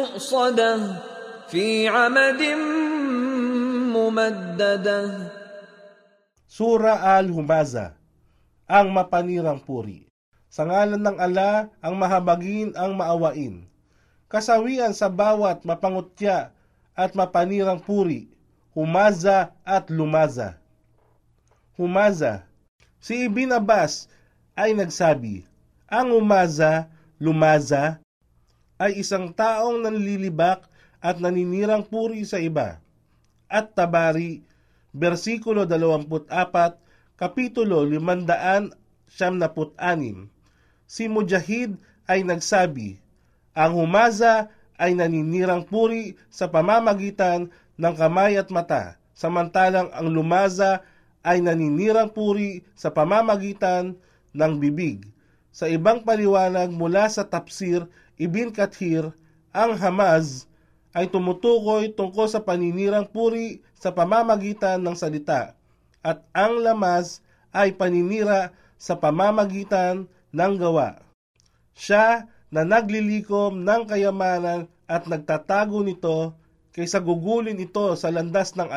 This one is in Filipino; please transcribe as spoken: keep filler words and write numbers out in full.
مؤصدة في عمد ممددة. Sura Al-Humaza, ang mapanirang puri. Sa ngalan ng ala, ang mahabagin, ang maawain. Kasawian sa bawat mapangutya at mapanirang puri, humaza at lumaza. Humaza. Si Ibn Abbas ay nagsabi, ang humaza, lumaza, ay isang taong nanlilibak at naninirang puri sa iba. At Tabari, versikulo dalawampu't apat, kapitulo limandaan siyamnaput anim. Si Mujahid ay nagsabi, ang humaza ay naninirang puri sa pamamagitan ng kamay at mata, samantalang ang lumaza ay naninirang puri sa pamamagitan ng bibig. Sa ibang paliwanag mula sa Tafsir Ibn Kathir, ang hamaz ay tumutukoy tungkol sa paninirang puri sa pamamagitan ng salita, at ang lamaz ay paninira sa pamamagitan ng gawa. Siya na naglilikom ng kayamanan at nagtatago nito kaysa gugulin ito sa landas ng